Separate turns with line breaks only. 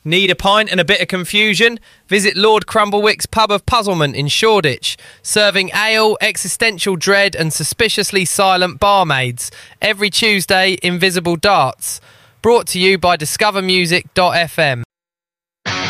Need a pint and a bit of confusion? Visit Lord Crumblewick's Pub of Puzzlement in Shoreditch, serving ale, existential dread and suspiciously silent barmaids. Every Tuesday, Invisible Darts. Brought to you by discovermusic.fm.